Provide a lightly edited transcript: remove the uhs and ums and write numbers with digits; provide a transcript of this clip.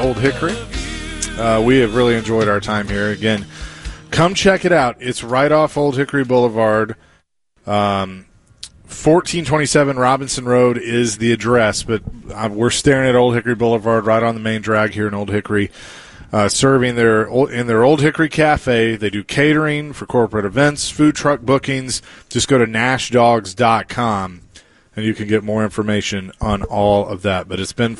Old Hickory. We have really enjoyed our time here. Again, come check it out. It's right off Old Hickory Boulevard. 1427 Robinson Road is the address, but we're staring at Old Hickory Boulevard right on the main drag here in Old Hickory, serving in their Old Hickory Cafe. They do catering for corporate events, food truck bookings. Just go to nashdogs.com, and you can get more information on all of that. But it's been